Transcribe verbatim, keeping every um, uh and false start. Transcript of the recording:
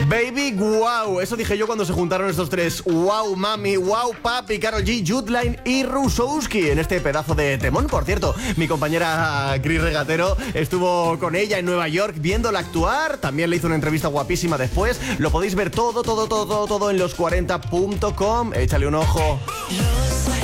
Baby, wow, eso dije yo cuando se juntaron estos tres. Wow, mami, wow, papi, Karol G, Jutline y Rusowski en este pedazo de temón. Por cierto, mi compañera Cris Regatero estuvo con ella en Nueva York viéndola actuar. También le hizo una entrevista guapísima después. Lo podéis ver todo, todo, todo, todo, todo en los cuarenta punto com. Échale un ojo. Los